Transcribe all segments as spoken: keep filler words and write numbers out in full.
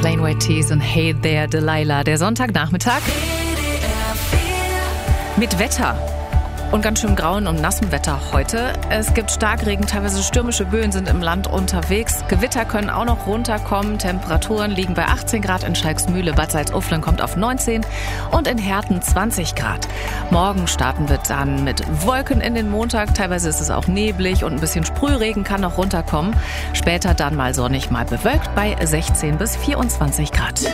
Plain White Tees und Hey There Delilah. Der Sonntagnachmittag mit Wetter. Und ganz schön grauen und nassem Wetter heute. Es gibt Starkregen, teilweise stürmische Böen sind im Land unterwegs. Gewitter können auch noch runterkommen. Temperaturen liegen bei achtzehn Grad in Schalksmühle. Bad Salzuflen kommt auf neunzehn und in Herten zwanzig Grad. Morgen starten wir dann mit Wolken in den Montag. Teilweise ist es auch neblig und ein bisschen Sprühregen kann noch runterkommen. Später dann mal sonnig, mal bewölkt bei sechzehn bis vierundzwanzig Grad.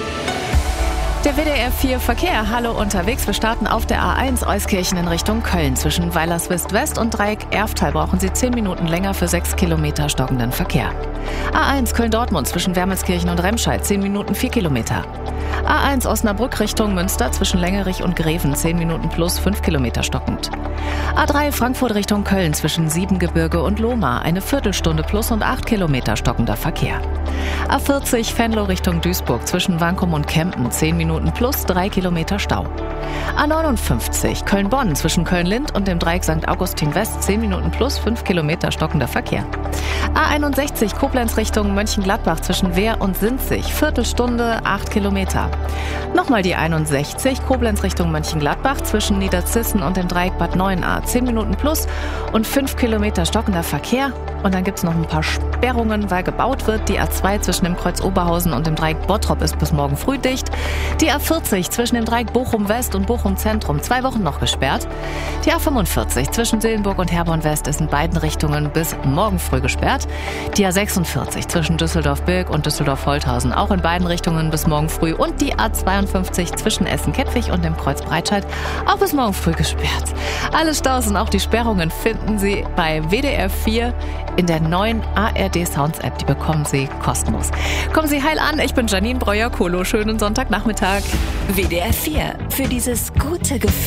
Der W D R vier Verkehr, hallo unterwegs. Wir starten auf der A eins Euskirchen in Richtung Köln. Zwischen Weilerswist West und Dreieck Erftal brauchen Sie zehn Minuten länger für sechs Kilometer stockenden Verkehr. A eins Köln-Dortmund zwischen Wermelskirchen und Remscheid zehn Minuten vier Kilometer. A eins Osnabrück Richtung Münster zwischen Längerich und Greven zehn Minuten plus fünf Kilometer stockend. A drei Frankfurt Richtung Köln zwischen Siebengebirge und Lohmar eine Viertelstunde plus und acht Kilometer stockender Verkehr. A vierzig Venlo Richtung Duisburg zwischen Wankum und Kempen zehn Minuten plus drei Kilometer Stau. A neunundfünfzig Köln-Bonn zwischen Köln-Lind und dem Dreieck Sankt Augustin West zehn Minuten plus fünf Kilometer stockender Verkehr. A einundsechzig Koblenz Richtung Mönchengladbach zwischen Wehr und Sinzig Viertelstunde acht Kilometer. Nochmal die einundsechzig Koblenz Richtung Mönchengladbach zwischen Niederzissen und dem Dreieck Bad Neuenahr zehn Minuten plus und fünf Kilometer stockender Verkehr. Und dann gibt es noch ein paar Sperrungen, weil gebaut wird. Die A zwei zwischen dem Kreuz Oberhausen und dem Dreieck Bottrop ist bis morgen früh dicht. Die A vierzig zwischen dem Dreieck Bochum West und Bochum Zentrum zwei Wochen noch gesperrt. Die A fünfundvierzig zwischen Sillenburg und Herborn West ist in beiden Richtungen bis morgen früh gesperrt. Die A sechsundvierzig zwischen Düsseldorf-Bilk und Düsseldorf-Holthausen auch in beiden Richtungen bis morgen früh. Und die A zweiundfünfzig zwischen Essen-Kettwig und dem Kreuz Breitscheid auch bis morgen früh gesperrt. Alle Staus und auch die Sperrungen finden Sie bei W D R vier in der neuen A R D Sounds App. Die bekommen Sie kostenlos. Kommen Sie heil an. Ich bin Janine Breuer-Kolo. Schönen Sonntagnachmittag. W D R vier. Für dieses gute Gefühl.